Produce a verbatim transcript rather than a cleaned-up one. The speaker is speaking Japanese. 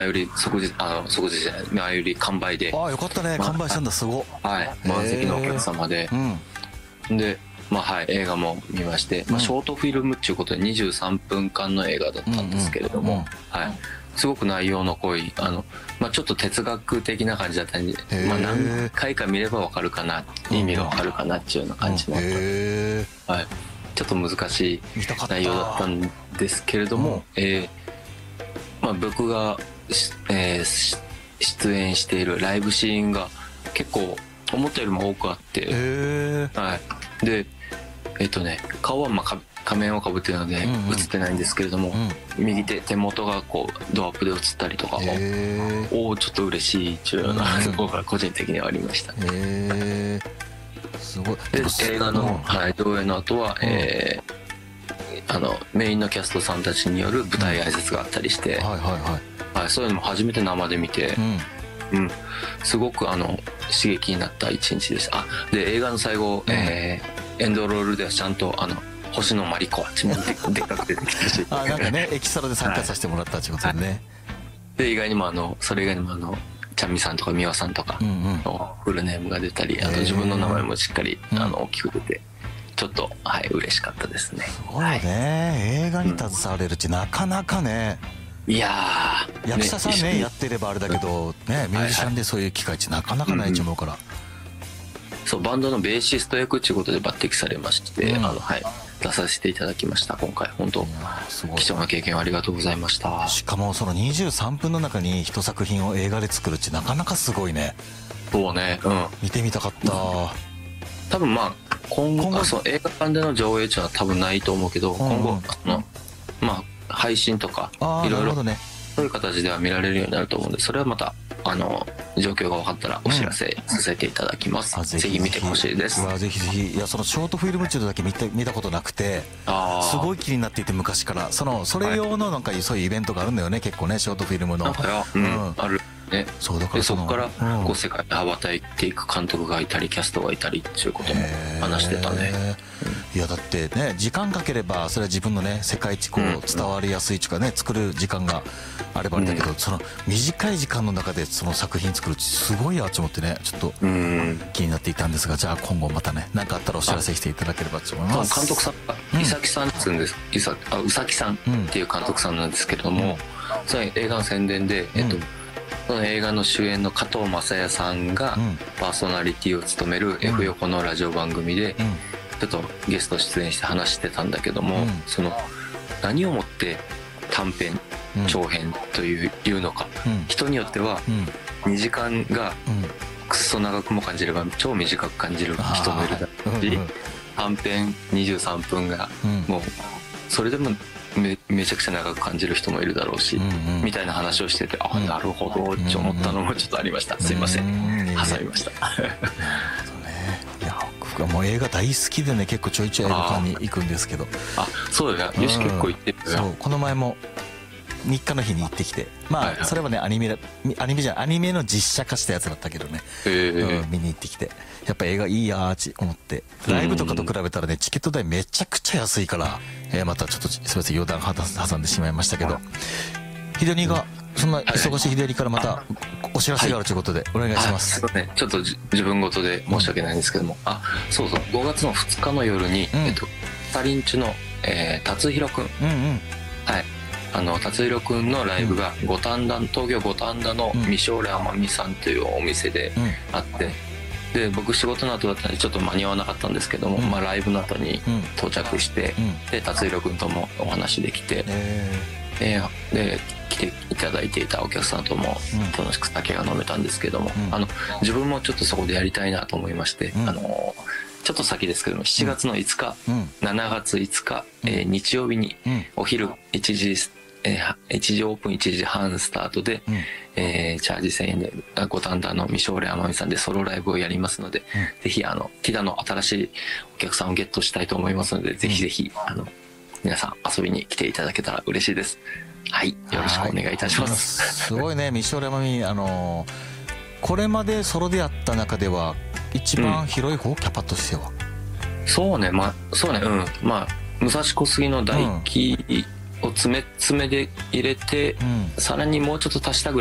より即日あの即日じゃない前より完売で、 ああよかったね、 まあ完売したんだ、すご。 はい満席のお客様で、 うん、 でまあはい映画も見まして、まあ、ショートフィルムっていうことでにじゅうさんぷんかんの映画だったんですけれども、 うんうんはいすごく内容の濃いあの、まあ、ちょっと哲学的な感じだったんで、まあ、何回か見れば分かるかな意味が分かるかなっていうような感じの、 へはい、ちょっと難しい内容だったんですけれども、えーまあ、僕が、えー、出演しているライブシーンが結構思ったよりも多くあって、はい、でえっ、ー、とね顔はまあ仮面をかぶってるので映ってないんですけれども、うん、右手手元がこうドアップで映ったりとか、おおちょっと嬉しいっていうようなところが個人的にはありました。 へーすごい。 で映画の、はい、上映の後は、うんえー、あのメインのキャストさんたちによる舞台挨拶があったりして、うんはいはいはいはい、そういうのも初めて生で見て、うんうん、すごくあの刺激になった一日でした。あで映画の最後、うんえー、エンドロールではちゃんとあの星野真里子あっちもでっかく出てきたしあなんかねエキストラで参加させてもらったってことでね、はい、 で意外にもあのそれ以外にもあのちゃんみさんとか美和さんとかのフルネームが出たり、うんうん、あと自分の名前もしっかり、えー、あの大きく出てちょっとはい嬉しかったですね。 すごいね、はい、映画に携われるってなかなかね、 いやー役者さんねやってればあれだけどねミュージシャンでそういう機会ってなかなかないと思うから、 はいはいうんうん、そうバンドのベーシスト役っていうことで抜擢されまして、うん、あのはい出させていただきました。今回本当貴重な経験ありがとうございました。 しかもそのにじゅうさんぷんの中に一作品を映画で作るってなかなかすごいね。 そうね、うん、 見てみたかった。 多分まあ今後、今後その映画館での上映値は多分ないと思うけど、うん、今後あのまあ配信とかいろいろそういう形では見られるようになると思うんで、それはまたあの状況が分かったらお知らせさせていただきます、うん、ぜひ見てほしいです。 うわぜひぜひ。いやそのショートフィルム中だけ見て見たことなくてすごい気になっていて昔からそのそれ用のなんかそういうイベントがあるんだよね、はい、結構ねショートフィルムの。 なんかや、うん、あるね。 そうだからでそこからこう世界に羽ばたいていく監督がいたりキャストがいたりっていうことも話してたね、 うん、いやだってね時間かければそれは自分のね世界一こう伝わりやすいというかね作る時間があればあれだけど、うん、その短い時間の中でその作品作るってすごいやと思ってねちょっと気になっていたんですが、じゃあ今後またね何かあったらお知らせしていただければと思います。 監督さんが伊崎さんって言うんです伊崎あ宇崎さんっていう監督さんなんですけれども、うん、その映画の宣伝で、えっとうんその映画の主演の加藤雅也さんがパーソナリティを務める F 横のラジオ番組でちょっとゲスト出演して話してたんだけども、その何をもって短編長編というのか、人によってはにじかんがくっそ長くも感じれば超短く感じる人もいるだろうし、短編にじゅうさんぷんがもうそれでもめ, めちゃくちゃ長く感じる人もいるだろうし、うんうん、みたいな話をしてて、あ、なるほどって思ったのもちょっとありました。すいません、挟みました。なるほどね。 いや僕はもう映画大好きでね結構ちょいちょい映画館に行くんですけど、 あ、そうだよ、よし結構行ってるよ。 そうこの前もみっかの日に行ってきて、まあ、はいはい、それはねアニメアニメじゃアニメの実写化したやつだったけどね、うん、見に行ってきてやっぱ映画いいやーと思って、ライブとかと比べたらねチケット代めちゃくちゃ安いから、えー、またちょっとすみません余談挟んでしまいましたけど、秀兄がそんな忙しい秀兄からまたお知らせがあるということでお願いします。 はい、ね、ちょっと自分事で申し訳ないんですけども、あ、そうそうごがつのふつかの夜に、うん、えっとサリンチュの、えー、達弘くん、うんうん、はいあの達弘くんのライブが五反田東京五反田の未将来天海さんというお店であって、で僕仕事の後だったのでちょっと間に合わなかったんですけども、まあ、ライブの後に到着して、で達弘くんともお話できて、えー、で来ていただいていたお客さんとも楽しく酒が飲めたんですけども、あの自分もちょっとそこでやりたいなと思いまして、あのちょっと先ですけどもしちがつのいつか、しちがついつか、えー、日曜日にお昼いちじえー、いちじオープンいちじはんスタートで、うんえー、チャージせんえんで五反田の未将来天海さんでソロライブをやりますので、うん、ぜひあのティダの新しいお客さんをゲットしたいと思いますので、うん、ぜひぜひあの皆さん遊びに来ていただけたら嬉しいです。はい、よろしくお願いいたします。 すごいね未将来天海、あのー、これまでソロでやった中では一番広い方、うん、キャパとしては。 そうね、まあそうね、うん、まあ武蔵小杉の大輝を詰め詰めで入れて、うん、さらにもうちょっと足したぐらい